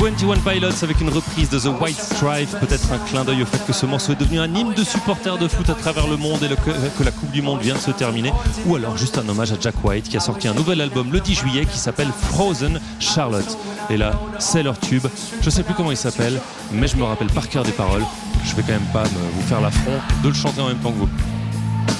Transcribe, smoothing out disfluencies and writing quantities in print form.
21 Pilots avec une reprise de The White Stripe, peut-être un clin d'œil au fait que ce morceau est devenu un hymne de supporters de foot à travers le monde et que la Coupe du Monde vient de se terminer, ou alors juste un hommage à Jack White qui a sorti un nouvel album le 10 juillet qui s'appelle Frozen Charlotte. Et là, c'est leur tube, je sais plus comment il s'appelle, mais je me rappelle par cœur des paroles. Je vais quand même pas vous faire l'affront de le chanter en même temps que vous.